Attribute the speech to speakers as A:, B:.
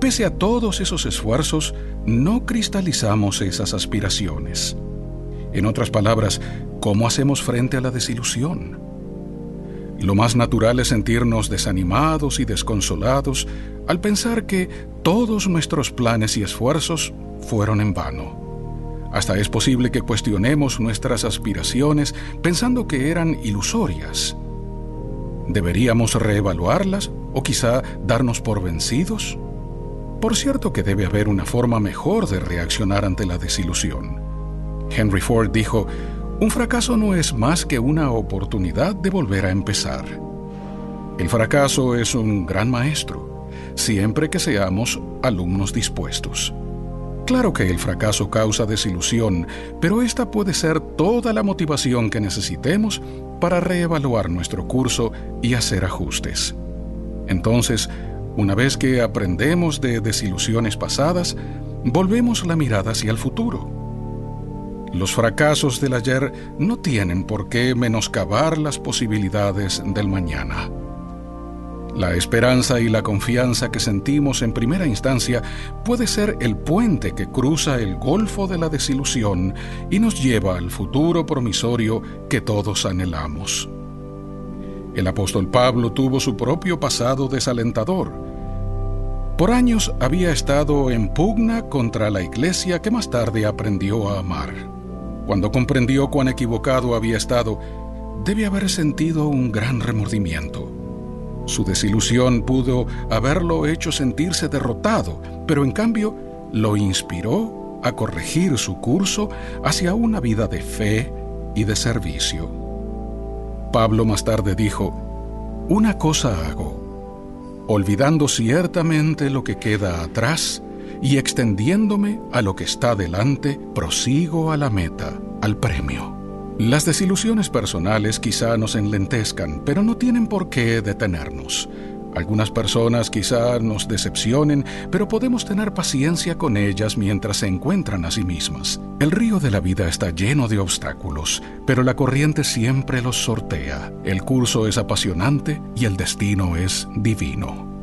A: pese a todos esos esfuerzos, no cristalizamos esas aspiraciones. En otras palabras, ¿cómo hacemos frente a la desilusión? Lo más natural es sentirnos desanimados y desconsolados al pensar que todos nuestros planes y esfuerzos fueron en vano. Hasta es posible que cuestionemos nuestras aspiraciones pensando que eran ilusorias. ¿Deberíamos reevaluarlas o quizá darnos por vencidos? Por cierto que debe haber una forma mejor de reaccionar ante la desilusión. Henry Ford dijo: un fracaso no es más que una oportunidad de volver a empezar. El fracaso es un gran maestro, siempre que seamos alumnos dispuestos. Claro que el fracaso causa desilusión, pero esta puede ser toda la motivación que necesitemos para reevaluar nuestro curso y hacer ajustes. Entonces, una vez que aprendemos de desilusiones pasadas, volvemos la mirada hacia el futuro. Los fracasos del ayer no tienen por qué menoscabar las posibilidades del mañana. La esperanza y la confianza que sentimos en primera instancia puede ser el puente que cruza el golfo de la desilusión y nos lleva al futuro promisorio que todos anhelamos. El apóstol Pablo tuvo su propio pasado desalentador. Por años había estado en pugna contra la iglesia que más tarde aprendió a amar. Cuando comprendió cuán equivocado había estado, debe haber sentido un gran remordimiento. Su desilusión pudo haberlo hecho sentirse derrotado, pero en cambio lo inspiró a corregir su curso hacia una vida de fe y de servicio. Pablo más tarde dijo: una cosa hago, olvidando ciertamente lo que queda atrás y extendiéndome a lo que está delante, prosigo a la meta, al premio. Las desilusiones personales quizá nos enlentezcan, pero no tienen por qué detenernos. Algunas personas quizá nos decepcionen, pero podemos tener paciencia con ellas mientras se encuentran a sí mismas. El río de la vida está lleno de obstáculos, pero la corriente siempre los sortea. El curso es apasionante y el destino es divino.